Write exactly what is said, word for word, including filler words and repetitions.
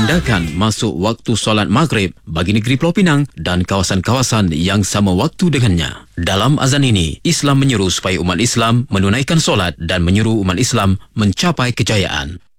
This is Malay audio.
menandakan masuk waktu solat maghrib bagi negeri Pulau Pinang dan kawasan-kawasan yang sama waktu dengannya. Dalam azan ini, Islam menyeru supaya umat Islam menunaikan solat dan menyuruh umat Islam mencapai kejayaan.